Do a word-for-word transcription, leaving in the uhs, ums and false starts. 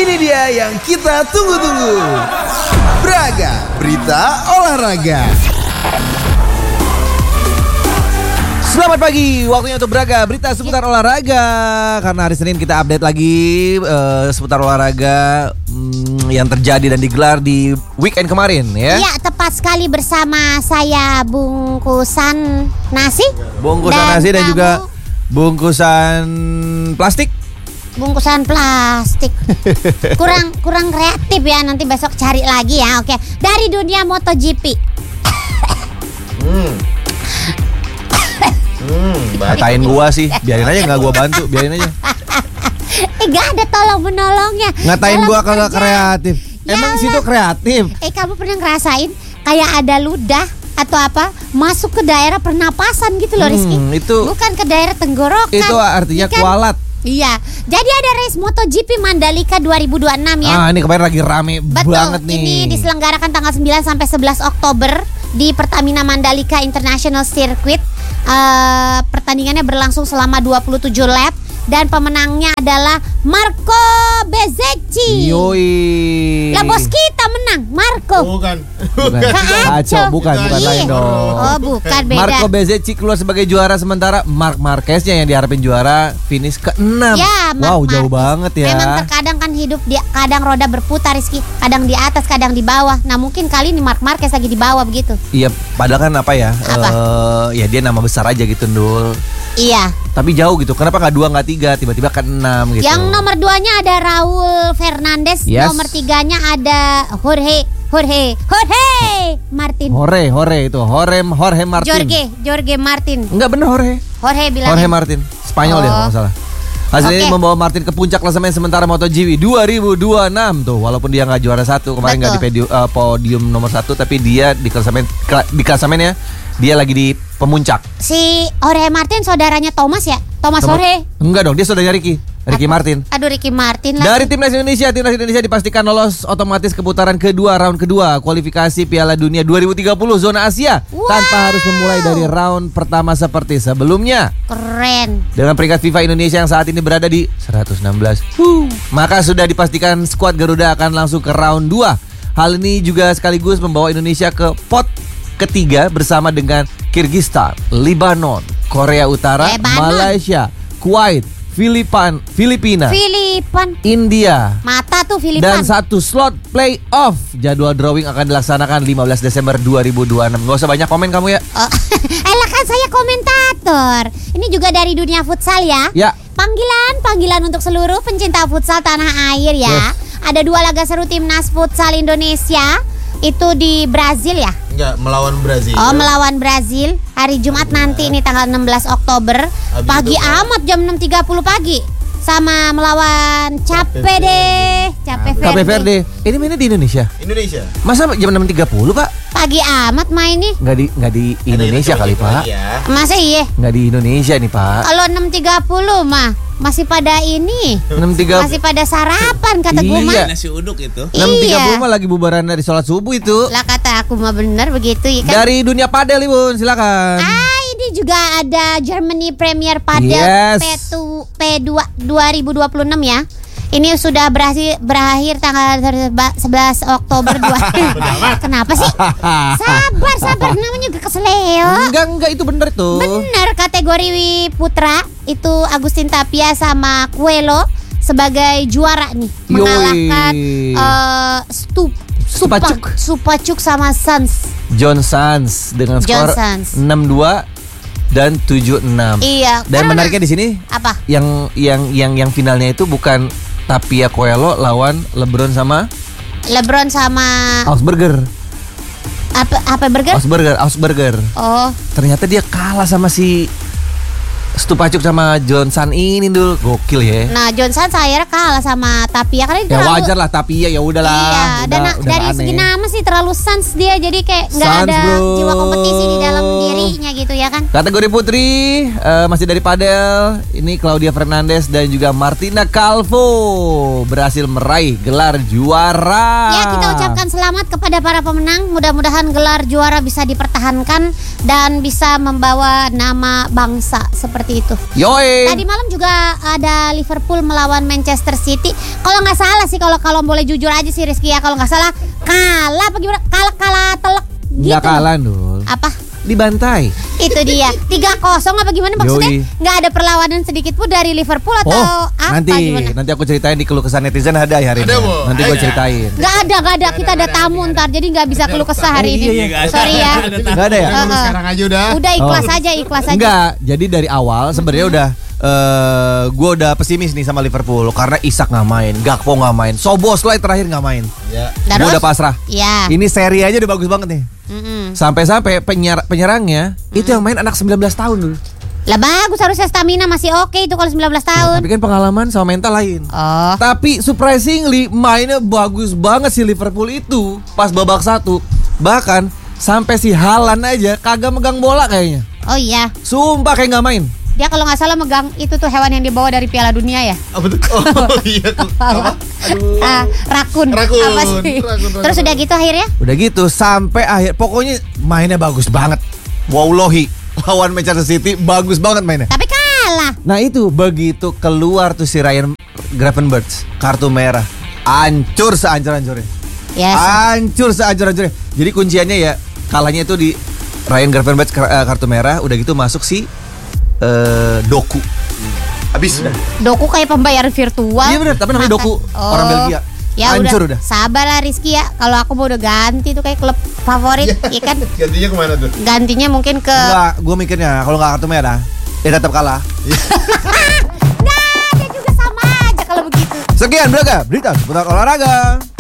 Ini dia yang kita tunggu-tunggu. Braga, berita olahraga. Selamat pagi, waktunya untuk Braga, berita seputar olahraga. Karena hari Senin kita update lagi uh, seputar olahraga um, yang terjadi dan digelar di weekend kemarin ya. Iya, tepat sekali bersama saya bungkusan nasi. Bungkusan dan nasi dan kamu, juga bungkusan plastik. Bungkusan plastik. Kurang kurang kreatif ya, nanti besok cari lagi ya. Oke, dari dunia MotoGP. Hmm. Hmm, batain gua sih, biarin aja nggak gua bantu, biarin aja. Eh, gak ada tolong menolongnya. Ngatain Dalam gua kagak kerja. kreatif. Emang Yalah. situ kreatif. Eh, kamu pernah ngerasain kayak ada ludah atau apa masuk ke daerah pernapasan gitu loh, Rizky? Hmm, itu Bukan ke daerah tenggorokan. itu artinya Iya kan? kualat. Iya. Jadi ada race MotoGP Mandalika dua ribu dua puluh enam ya. Ah, ini kemarin lagi rame Betul, banget nih. ini diselenggarakan tanggal sembilan sampai sebelas Oktober di Pertamina Mandalika International Circuit. Uh, pertandingannya berlangsung selama dua puluh tujuh lap dan pemenangnya adalah Marco Bezzecchi. Yoi. Lah bos kita menang, Marco. Bukan. Bukan. Kacau, bukan, bukan Iya. lain dong. Oh, bukan, beda. Marco Bezzecchi keluar sebagai juara, sementara Marc Marqueznya yang diharapin juara finish keenam. Ya, Marc wow, jauh Marquez. banget ya. Memang terkadang kan hidup dia kadang roda berputar, Rizky. Kadang di atas, kadang di bawah. Nah, mungkin kali ini Marc Marquez lagi di bawah begitu. Iya, padahal kan apa ya? Apa? eh, ya dia nama besar aja gitu, Ndul. Iya. Tapi jauh gitu. Kenapa nggak dua, nggak tiga, tiba-tiba kan enam gitu. Yang nomor duanya ada Raul Fernandez, Yes. nomor tiganya ada Jorge, Jorge, Jorge Martin, Hore, Hore itu, Hore, Jorge Martin. Jorge, Jorge Martin, Enggak bener Jorge. Jorge bilang. Jorge Martin, Spanyol dia Oh. kalau nggak salah. Hasil ini Oke. membawa Martin ke puncak klasemen sementara MotoGP dua ribu dua puluh enam tuh. Walaupun dia nggak juara satu kemarin, nggak di Betul. podium, uh, podium nomor satu, tapi dia di klasemen kla- di klasamennya dia lagi di pemuncak. Si Jorge Martin saudaranya Thomas ya, Thomas Sama- Jorge. Enggak dong, dia saudaranya Ricky, Ricky Apa? Martin. Aduh, Ricky Martin lah. Dari timnas Indonesia, timnas Indonesia dipastikan lolos otomatis ke putaran kedua, round kedua kualifikasi Piala Dunia dua ribu tiga puluh zona Asia Wow. tanpa harus memulai dari round pertama seperti sebelumnya. Keren. Dengan peringkat FIFA Indonesia yang saat ini berada di seratus enam belas, huh, maka sudah dipastikan skuad Garuda akan langsung ke round dua. Hal ini juga sekaligus membawa Indonesia ke pot ketiga bersama dengan Kyrgyzstan, Lebanon, Korea Utara, Lebanon. Malaysia, Kuwait, Filipan, Filipina, Filipan. India. Mata tuh Dan Filipan. satu slot playoff. Jadwal drawing akan dilaksanakan lima belas Desember dua ribu dua puluh enam. Gak usah banyak komen kamu ya. Oh, elah kan saya komentator. Ini juga dari dunia futsal ya. Ya. Panggilan, panggilan untuk seluruh pencinta futsal tanah air ya. Yes. Ada dua laga seru timnas futsal Indonesia. Itu di Brazil ya. Enggak, melawan Brazil. Oh, melawan Brazil hari Jumat nanti ini tanggal enam belas Oktober. Habis Pagi itu, amat jam enam tiga puluh pagi. Sama melawan Cape Cape deh, Cape K P Verde. Verde. Ini mainnya di Indonesia. Indonesia. Masa jam enam tiga puluh, Pak? Pagi amat main nih. Nggak di nggak di Indonesia Ada kali, itu Pak. lagi ya. Masa iya? Nggak di Indonesia nih, Pak. Kalau enam tiga puluh mah masih pada ini. enam tiga Masih pada sarapan kata gue Iya. mah. Nasi uduk itu. enam tiga puluh Iya. mah lagi bubaran dari sholat subuh itu. Lah kata aku mah bener begitu ya kan. Dari dunia padel, Ibun, silakan. Ah, ini juga ada Germany Premier Padel Yes. P dua dua ribu dua puluh enam ya. Ini sudah berakhir berakhir tanggal sebelas Oktober dua. Kenapa sih? Sabar, sabar, namanya juga keseleo. Enggak, enggak, itu bener tuh. Bener, kategori putra itu Agustin Tapia sama Coelho sebagai juara nih, Yoi. mengalahkan eh, Stup Stupacuk. Supa- Supacuk sama Sans. John Sanz dengan John skor Sanz. enam dua dan tujuh enam. Iya. Dan karena- menariknya di sini apa? yang yang yang yang finalnya itu bukan Tapia Coelho lawan LeBron sama LeBron sama Ausberger. apa apa burger? Ausberger, Ausberger. Oh, Ternyata dia kalah sama si Stupacuk sama Johnson ini dulu. Gokil ya. nah Johnson saya kalah sama Tapia karena dia Ya terlalu wajar lah, tapi ya ya udahlah. Iya, udah, dan udah dari aneh. segi nama sih terlalu sans dia, jadi kayak nggak Sans, ada bro. jiwa kompetisi di dalam dirinya gitu ya kan? Kategori putri eh, masih dari padel. Ini Claudia Fernandez dan juga Martina Calvo berhasil meraih gelar juara. Ya, kita ucapkan selamat kepada para pemenang. Mudah-mudahan gelar juara bisa dipertahankan dan bisa membawa nama bangsa seperti seperti itu. Yoi. Tadi malam juga ada Liverpool melawan Manchester City. Kalau nggak salah sih, kalau kalau boleh jujur aja sih Rizky ya, kalau nggak salah kalah apa gimana? Kalah kalah telak gitu. Nggak kalah Dul. Apa? Dibantai. Itu dia tiga kosong apa gimana maksudnya? Yoi. Nggak ada perlawanan sedikit pun dari Liverpool atau Oh, apa nanti gimana? nanti aku ceritain di keluh kesah netizen ada ya hari Ada, ini. Bu. Nanti gue Ada. ceritain. Nggak ada, nggak ada. Kita ada tamu ntar, jadi nggak bisa keluh kesah hari ini. iya, iya. Sorry ya. Nggak ada ya? Uh-uh. Ngurus sekarang aja udah. Udah ikhlas Oh. aja, ikhlas aja. Enggak, jadi dari awal sebenarnya udah eh gue udah pesimis nih sama Liverpool karena Isak nggak main, Gakpo nggak main, Szoboszlai terakhir nggak main. Ya. Gue Terus? udah pasrah. Iya. Ini seri aja udah bagus banget nih. Mm-mm. Sampai-sampai penyer- penyerangnya itu yang main anak sembilan belas tahun dulu. Lah bagus, harusnya stamina masih oke itu kalau sembilan belas tahun. Tapi kan pengalaman sama mental lain. Oh. Tapi surprisingly mainnya bagus banget si Liverpool itu pas babak satu. Bahkan sampai si Haaland aja kagak megang bola kayaknya. Oh iya. Sumpah kayak nggak main. Dia kalau nggak salah megang itu tuh hewan yang dibawa dari Piala Dunia ya. Apa tuh? Oh iya. Apa? Ah, rakun. Rakun, Apa sih? rakun, rakun. Terus udah gitu akhirnya? Udah gitu sampai akhir pokoknya mainnya bagus banget. Wallahi lawan Manchester City bagus banget mainnya. Tapi kalah. Nah itu begitu keluar tuh si Ryan Gravenberch kartu merah, hancur sehancur-hancurnya. Yes. Hancur sehancur-hancurnya. Jadi kunciannya ya kalahnya itu di Ryan Gravenberch kar- eh, kartu merah, udah gitu masuk si eh, Doku. Habis udah. Doku kayak pembayaran virtual. Iya bener, tapi namanya Makan- Doku, orang Belgia. Ya Hancur udah. udah. Sabar lah Rizky ya. Kalau aku mau udah ganti tuh kayak klub favorit, ya kan? Gantinya kemana tuh? Gantinya mungkin ke Enggak, gue mikirnya kalau nggak kartu merah, dia tetap kalah. Nah, dia juga sama aja kalau begitu. Sekian Braga, berita seputar olahraga.